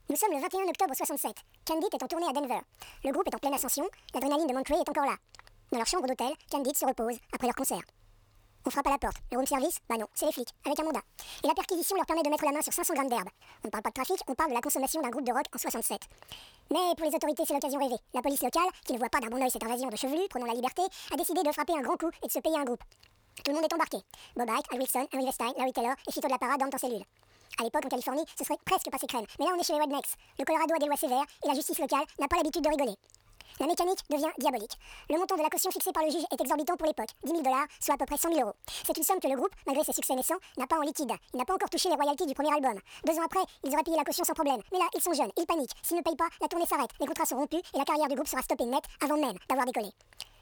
Nous sommes le 21 octobre 67. Candide est en tournée à Denver. Le groupe est en pleine ascension, l'adrénaline de Monterey est encore là. Dans leur chambre d'hôtel, Candide se repose après leur concert. On frappe à la porte. Le room service? Bah non, c'est les flics, avec un mandat. Et la perquisition leur permet de mettre la main sur 500 grammes d'herbe. On ne parle pas de trafic, on parle de la consommation d'un groupe de rock en 67. Mais pour les autorités, c'est l'occasion rêvée. La police locale, qui ne voit pas d'un bon oeil cette invasion de chevelus prenant la liberté, a décidé de frapper un grand coup et de se payer un groupe. Tout le monde est embarqué. Bob Ike, Al Wilson, Henry Weinstein, Larry Taylor et Fito de la Parade dorment en cellule. À l'époque, en Californie, ce serait presque passé crème. Mais là, on est chez les rednecks. Le Colorado a des lois sévères et la justice locale n'a pas l'habitude de rigoler. La mécanique devient diabolique. Le montant de la caution fixée par le juge est exorbitant pour l'époque, 10 000 $, soit à peu près 100 000 €. C'est une somme que le groupe, malgré ses succès naissants, n'a pas en liquide. Il n'a pas encore touché les royalties du premier album. 2 ans après, ils auraient payé la caution sans problème. Mais là, ils sont jeunes, ils paniquent. S'ils ne payent pas, la tournée s'arrête, les contrats sont rompus et la carrière du groupe sera stoppée net avant même d'avoir décollé.